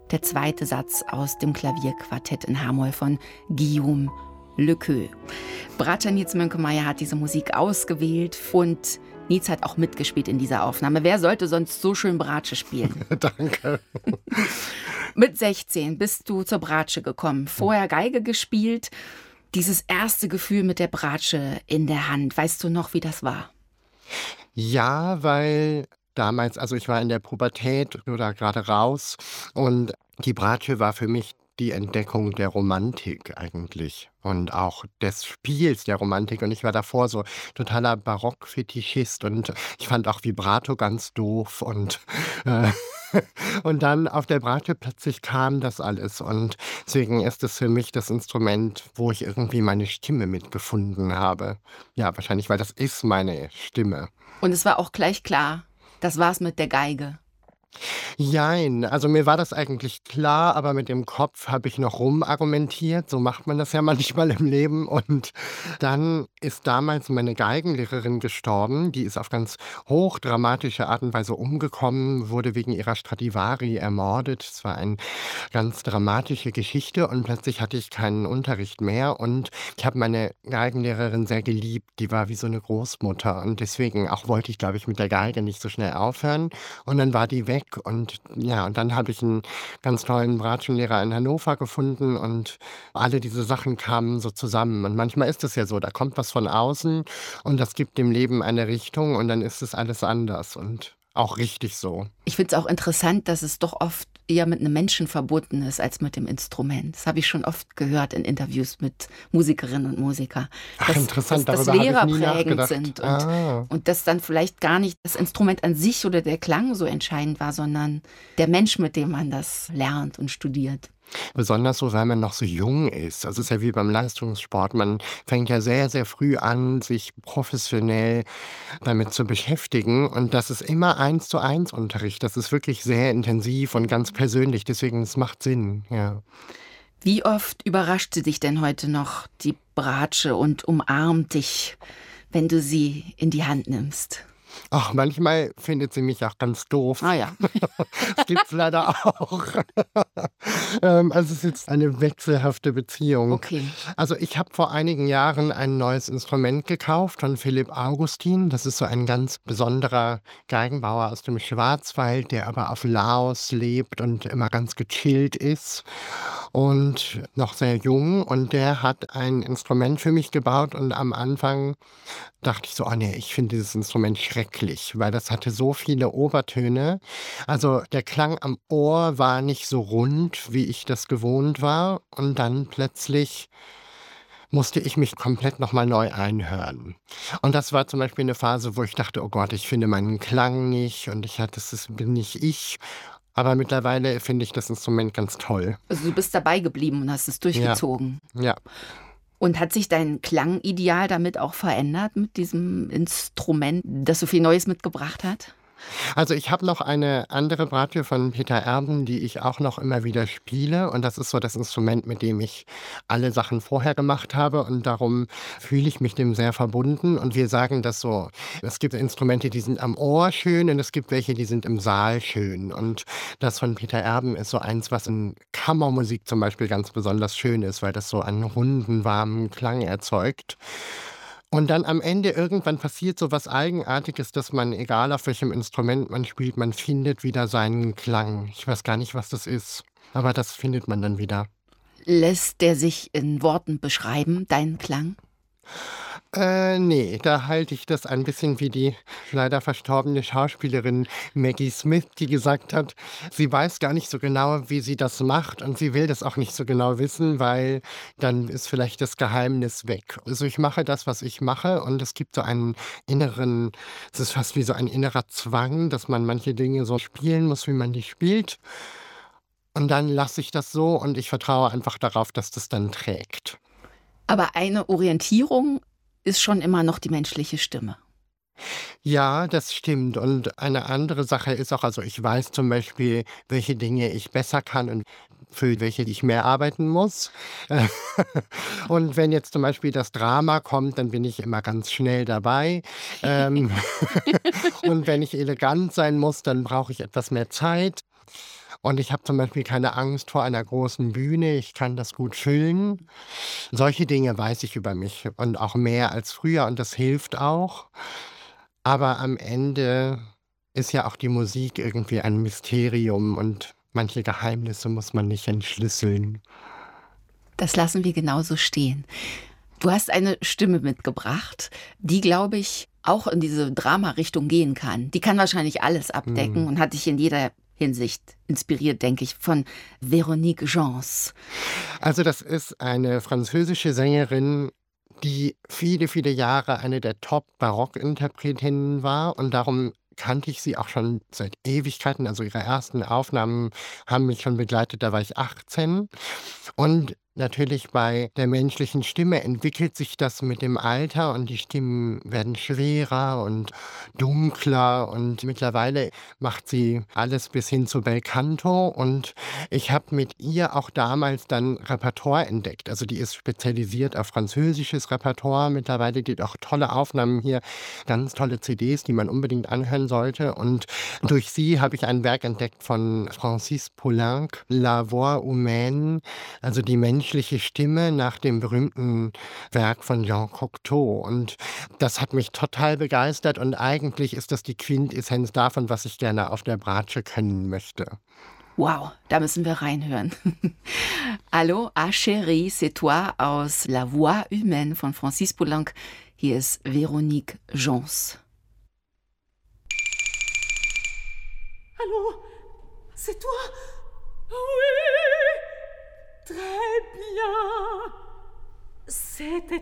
der zweite Satz aus dem Klavierquartett in H-Moll von Guillaume Lequeux. Bratscher Nietz Mönkemeyer hat diese Musik ausgewählt und Nietz hat auch mitgespielt in dieser Aufnahme. Wer sollte sonst so schön Bratsche spielen? Danke. Mit 16 bist du zur Bratsche gekommen, vorher Geige gespielt. Dieses erste Gefühl mit der Bratsche in der Hand, weißt du noch, wie das war? Ja, weil damals, also ich war in der Pubertät oder gerade raus und die Bratsche war für mich die Entdeckung der Romantik eigentlich und auch des Spiels der Romantik. Und ich war davor so totaler Barockfetischist und ich fand auch Vibrato ganz doof äh, und dann auf der Bratsche plötzlich kam das alles und deswegen ist es für mich das Instrument, wo ich irgendwie meine Stimme mitgefunden habe. Ja, wahrscheinlich, weil das ist meine Stimme. Und es war auch gleich klar, das war's mit der Geige. Jein, also mir war das eigentlich klar, aber mit dem Kopf habe ich noch rumargumentiert. So macht man das ja manchmal im Leben. Und dann ist damals meine Geigenlehrerin gestorben. Die ist auf ganz hochdramatische Art und Weise umgekommen, wurde wegen ihrer Stradivari ermordet. Es war eine ganz dramatische Geschichte und plötzlich hatte ich keinen Unterricht mehr. Und ich habe meine Geigenlehrerin sehr geliebt. Die war wie so eine Großmutter. Und deswegen auch wollte ich, glaube ich, mit der Geige nicht so schnell aufhören. Und dann war die weg und ja, und dann habe ich einen ganz tollen Bratschenlehrer in Hannover gefunden und alle diese Sachen kamen so zusammen. Und manchmal ist es ja so, da kommt was von außen und das gibt dem Leben eine Richtung und dann ist es alles anders und auch richtig so. Ich finde es auch interessant, dass es doch oft eher mit einem Menschen verbunden ist als mit dem Instrument. Das habe ich schon oft gehört in Interviews mit Musikerinnen und Musikern. Ach, interessant, Dass darüber habe ich Lehrer nie prägend nachgedacht. sind Ah. und dass dann vielleicht gar nicht das Instrument an sich oder der Klang so entscheidend war, sondern der Mensch, mit dem man das lernt und studiert. Besonders so, weil man noch so jung ist. Also, es ist ja wie beim Leistungssport. Man fängt ja sehr, sehr früh an, sich professionell damit zu beschäftigen. Und das ist immer Eins-zu-eins Unterricht. Das ist wirklich sehr intensiv und ganz persönlich. Deswegen, es macht Sinn, ja. Wie oft überrascht sie dich denn heute noch, die Bratsche, und umarmt dich, wenn du sie in die Hand nimmst? Ach, manchmal findet sie mich auch ganz Ah doof. ja. Das gibt's leider auch. Also, es ist jetzt eine wechselhafte Beziehung. Okay. Also, ich habe vor einigen Jahren ein neues Instrument gekauft von Philipp Augustin. Das ist so ein ganz besonderer Geigenbauer aus dem Schwarzwald, der aber auf Laos lebt und immer ganz gechillt ist und noch sehr jung. Und der hat ein Instrument für mich gebaut und am Anfang dachte ich so: „Oh ne, ich finde dieses Instrument schrecklich“, weil das hatte so viele Obertöne. Also, der Klang am Ohr war nicht so rund, wie ich das gewohnt war. Und dann plötzlich musste ich mich komplett noch mal neu einhören. Und das war zum Beispiel eine Phase, wo ich dachte: „Oh Gott, ich finde meinen Klang nicht und das bin nicht ich.“ Aber mittlerweile finde ich das Instrument ganz toll. Also du bist dabei geblieben und hast es Ja, durchgezogen. ja. Und hat sich dein Klangideal damit auch verändert mit diesem Instrument, das so viel Neues mitgebracht hat? Also, ich habe noch eine andere Bratsche von Peter Erben, die ich auch noch immer wieder spiele und das ist so das Instrument, mit dem ich alle Sachen vorher gemacht habe und darum fühle ich mich dem sehr verbunden und wir sagen das so: Es gibt Instrumente, die sind am Ohr schön und es gibt welche, die sind im Saal schön und das von Peter Erben ist so eins, was in Kammermusik zum Beispiel ganz besonders schön ist, weil das so einen runden, warmen Klang erzeugt. Und dann am Ende irgendwann passiert so was Eigenartiges, dass man, egal auf welchem Instrument man spielt, man findet wieder seinen Klang. Ich weiß gar nicht, was das ist, aber das findet man dann wieder. Lässt der sich in Worten beschreiben, dein Klang? Ne, da halte ich das ein bisschen wie die leider verstorbene Schauspielerin Maggie Smith, die gesagt hat, sie weiß gar nicht so genau, wie sie das macht und sie will das auch nicht so genau wissen, weil dann ist vielleicht das Geheimnis weg. Also, ich mache das, was ich mache und es gibt so einen inneren es ist fast wie so ein innerer Zwang, dass man manche Dinge so spielen muss, wie man die spielt und dann lasse ich das so und ich vertraue einfach darauf, dass das dann trägt. Aber eine Orientierung ist schon immer noch die menschliche Stimme. Ja, das stimmt. Und eine andere Sache ist auch, also ich weiß zum Beispiel, welche Dinge ich besser kann und für welche ich mehr arbeiten muss. Äh, Und wenn jetzt zum Beispiel das Drama kommt, dann bin ich immer ganz schnell dabei. Ähm, Und wenn ich elegant sein muss, dann brauche ich etwas mehr Zeit. Und ich habe zum Beispiel keine Angst vor einer großen Bühne. Ich kann das gut füllen. Solche Dinge weiß ich über mich und auch mehr als früher und das hilft auch. Aber am Ende ist ja auch die Musik irgendwie ein Mysterium und manche Geheimnisse muss man nicht entschlüsseln. Das lassen wir genauso stehen. Du hast eine Stimme mitgebracht, die, glaube ich, auch in diese Drama-Richtung gehen kann. Die kann wahrscheinlich alles abdecken Mhm. und hat dich in jeder Hinsicht inspiriert, denke ich, von Véronique Gens. Also, das ist eine französische Sängerin, die viele, viele Jahre eine der Top-Barockinterpretinnen war und darum kannte ich sie auch schon seit Ewigkeiten. Also, ihre ersten Aufnahmen haben mich schon begleitet, da war ich 18. Und natürlich bei der menschlichen Stimme entwickelt sich das mit dem Alter und die Stimmen werden schwerer und dunkler und mittlerweile macht sie alles bis hin zu Belcanto und ich habe mit ihr auch damals dann Repertoire entdeckt. Also, die ist spezialisiert auf französisches Repertoire mittlerweile, die hat auch tolle Aufnahmen hier, ganz tolle CDs, die man unbedingt anhören sollte und durch sie habe ich ein Werk entdeckt von Francis Poulenc, La Voix humaine, also die menschliche Stimme nach dem berühmten Werk von Jean Cocteau. Und das hat mich total begeistert und eigentlich ist das die Quintessenz davon, was ich gerne auf der Bratsche können möchte. Wow, da müssen wir reinhören. Hallo, Ah Chérie, c'est toi aus La Voix humaine von Francis Poulenc. Hier ist Véronique Gens. Allô, c'est toi? Oui, très bien. C'était